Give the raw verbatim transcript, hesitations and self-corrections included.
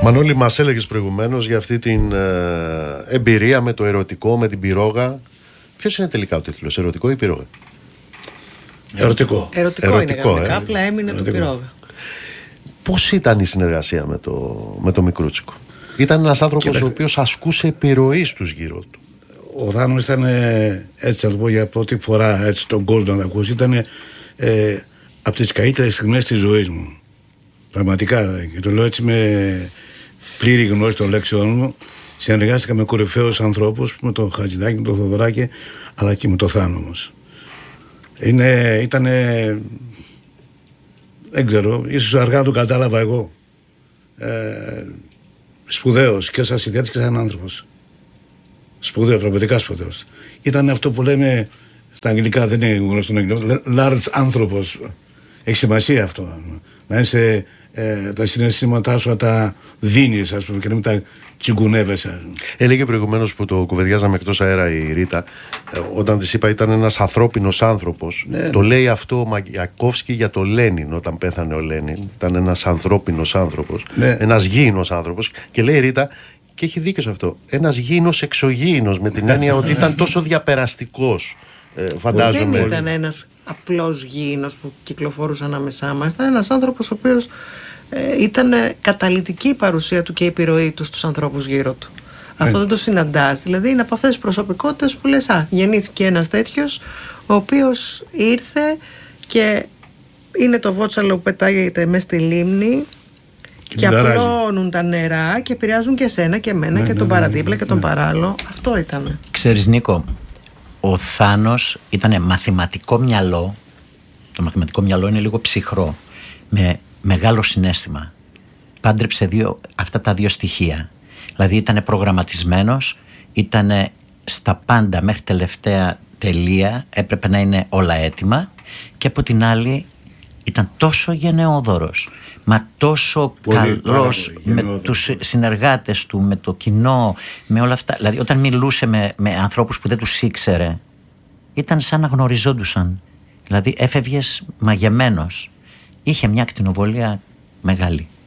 Μανώλη, μας έλεγες προηγουμένως για αυτή την ε, εμπειρία με το ερωτικό, με την πυρόγα. Ποιος είναι τελικά ο τίτλος, ερωτικό ή πυρόγα? Ερωτικό. Ερωτικό, Ερωτικό, είναι γραμμικά, ε. απλά έμεινε Ερωτικό. το πυρόγα. Πώς ήταν η συνεργασία με το, με το Μικρούτσικο? Ήταν ένας άνθρωπος Κοίταξε. ο οποίος ασκούσε επιρροή στους γύρω του. Ο Θάνος ήταν, ε, έτσι θα το πω για πρώτη φορά, έτσι τον κόσμο να το ακούσει, ήταν ε, από τις καλύτερες στιγμές της ζωής μου. Πραγματικά, δηλαδή. Και το λέω έτσι με πλήρη γνώση των λέξεών μου. Συνεργάστηκα με κορυφαίους ανθρώπους, με τον Χατζηδάκη, με τον Θοδωράκη, αλλά και με τον Θάνο όμως. Είναι, ήτανε, δεν ξέρω, ίσως αργά το κατάλαβα εγώ. Ε, σπουδαίος και σαν συνδυάτης και σαν άνθρωπος. Σπουδαίο, πραγματικά σπουδαίος. Ήταν αυτό που λέμε στα αγγλικά, δεν είναι γνωστό να είναι, large άνθρωπος. Έχει σημασία αυτό. Να είσαι, ε, τα συναισθήματά σου να τα δίνεις, ας πούμε, και να μην τα τσιγκουνεύεσαι. Έλεγε προηγουμένως που το κουβεντιάζαμε εκτός αέρα η Ρίτα, ε, όταν της είπα ήταν ένας ανθρώπινος άνθρωπος. Ναι. Το λέει αυτό ο Μαγιακόφσκι για το Λένιν όταν πέθανε ο Λένιν. Ήταν ένας ανθρώπινος άνθρωπος, Ναι. ένας γήινος άνθρωπος. Και λέει η Ρίτα, και έχει δίκιο σε αυτό, ένας γήινος εξωγήινος, με την έννοια ότι ήταν τόσο διαπεραστικός. Ε, φαντάζομαι. Δεν ήταν ένας απλός γήινος που κυκλοφορούσε ανάμεσά μας. Ήταν ένας άνθρωπος ο οποίος ε, ήταν καταλυτική η παρουσία του και η επιρροή του στους ανθρώπους γύρω του. Αυτό δεν το συναντάς. Δηλαδή είναι από αυτές τις προσωπικότητες που λες, α, γεννήθηκε ένας τέτοιος ο οποίος ήρθε και είναι το βότσαλο που πετάγεται μέσα στη λίμνη και, και απλώνουν τα νερά και επηρεάζουν και εσένα και εμένα, ναι, και ναι, τον ναι, παραδίπλα, ναι, και τον ναι. παράλληλο. Αυτό ήταν. Ξέρεις, Νίκο, ο Θάνος ήταν μαθηματικό μυαλό. Το μαθηματικό μυαλό είναι λίγο ψυχρό, με μεγάλο συναίσθημα. Πάντρεψε δύο, αυτά τα δύο στοιχεία. Δηλαδή ήταν προγραμματισμένος, ήταν στα πάντα μέχρι τελευταία τελεία, έπρεπε να είναι όλα έτοιμα, και από την άλλη ήταν τόσο γενναιόδωρος, μα τόσο πολύ καλός με τους συνεργάτες του, με το κοινό, με όλα αυτά. Δηλαδή όταν μιλούσε με, με ανθρώπους που δεν τους ήξερε, ήταν σαν να γνωριζόντουσαν. Δηλαδή έφευγες μαγεμένος. Είχε μια ακτινοβολία μεγάλη.